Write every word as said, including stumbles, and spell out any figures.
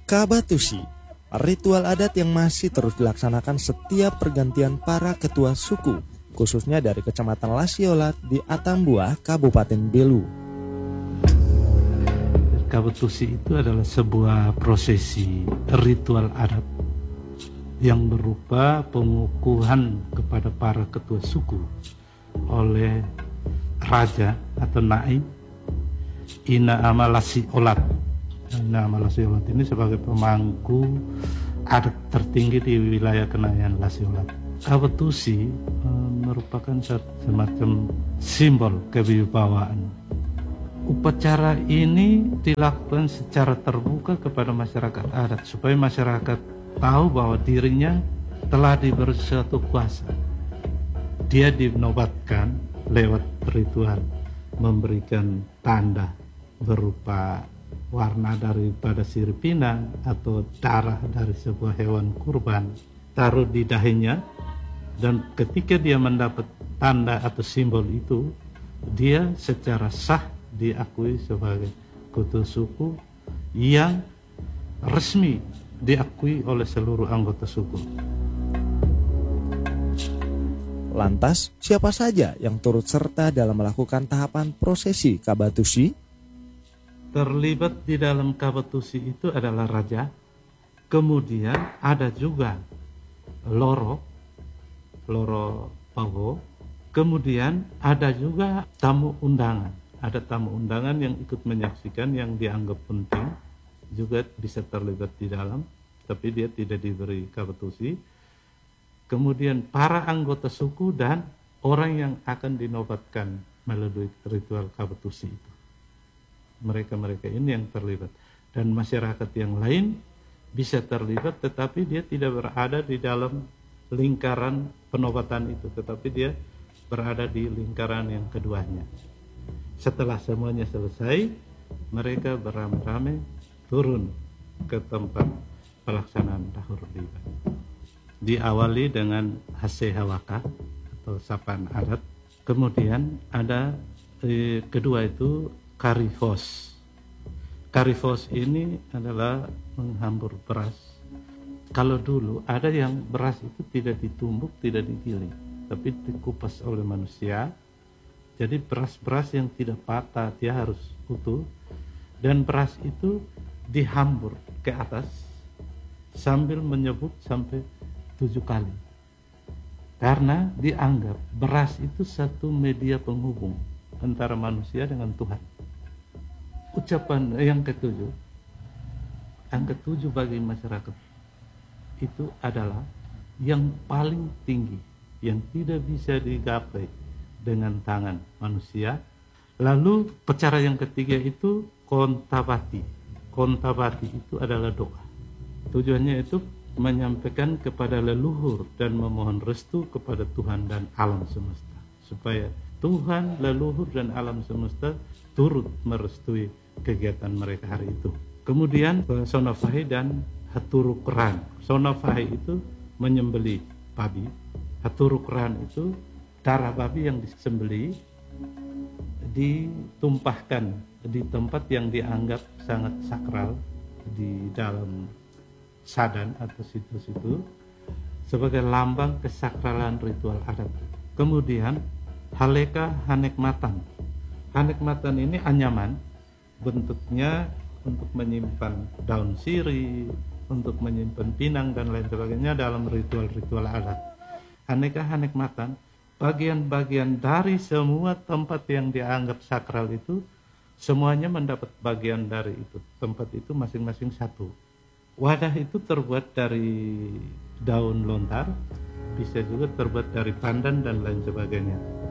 Kabatusi, ritual adat yang masih terus dilaksanakan setiap pergantian para ketua suku, khususnya dari Kecamatan Lasiolat di Atambua, Kabupaten Belu. Kabatusi itu adalah sebuah prosesi ritual adat yang berupa pengukuhan kepada para ketua suku oleh raja atau naib Ina Ama Lasiolat. Ina Ama Lasiolat ini sebagai pemangku adat tertinggi di wilayah Kenayan Lasiolat. Kabatusi e, merupakan semacam simbol kewibawaan. Upacara ini dilakukan secara terbuka kepada masyarakat adat supaya masyarakat tahu bahwa dirinya telah diberi suatu kuasa. Dia dinobatkan lewat ritual memberikan tanda berupa warna daripada sirip pinang atau darah dari sebuah hewan kurban, taruh di dahinya, dan ketika dia mendapat tanda atau simbol itu, dia secara sah diakui sebagai ketua suku yang resmi diakui oleh seluruh anggota suku. Lantas, siapa saja yang turut serta dalam melakukan tahapan prosesi Kabatusi? Terlibat di dalam Kabatusi itu adalah raja, kemudian ada juga loro, loro pawo, kemudian ada juga tamu undangan. Ada tamu undangan yang ikut menyaksikan yang dianggap penting, juga bisa terlibat di dalam, tapi dia tidak diberi Kabatusi. Kemudian para anggota suku dan orang yang akan dinobatkan melalui ritual Kabatusi itu. Mereka-mereka ini yang terlibat. Dan masyarakat yang lain bisa terlibat, tetapi dia tidak berada di dalam lingkaran penobatan itu, tetapi dia berada di lingkaran yang keduanya. Setelah semuanya selesai, mereka beramai-ramai turun ke tempat pelaksanaan dahur libat. Diawali dengan hase hawaka atau sapaan adat. Kemudian ada eh, kedua itu karifos. Karifos ini adalah menghambur beras. Kalau dulu ada yang beras itu tidak ditumbuk, tidak digiling, tapi dikupas oleh manusia. Jadi beras-beras yang tidak patah, dia harus utuh. Dan beras itu dihambur ke atas sambil menyebut sampai tujuh kali. Karena dianggap beras itu satu media penghubung antara manusia dengan Tuhan. Ucapan yang ketujuh, yang ketujuh bagi masyarakat itu adalah yang paling tinggi, yang tidak bisa digapai dengan tangan manusia. Lalu cara yang ketiga itu kontabati. Kontabati itu adalah doa. Tujuannya itu menyampaikan kepada leluhur dan memohon restu kepada Tuhan dan alam semesta, supaya Tuhan, leluhur, dan alam semesta turut merestui kegiatan mereka hari itu. Kemudian sonafahi dan haturukran. Sonafahi itu menyembeli babi, haturukran itu darah babi yang disembeli ditumpahkan di tempat yang dianggap sangat sakral di dalam sadan atau situs-situ sebagai lambang kesakralan ritual adat. Kemudian haleka hanekmatan. Hanekmatan ini anyaman, bentuknya untuk menyimpan daun sirih, untuk menyimpan pinang dan lain sebagainya dalam ritual-ritual adat. Haneka hanekmatan, bagian-bagian dari semua tempat yang dianggap sakral itu, semuanya mendapat bagian dari itu. Tempat itu masing-masing satu. Wadah itu terbuat dari daun lontar, bisa juga terbuat dari pandan dan lain sebagainya.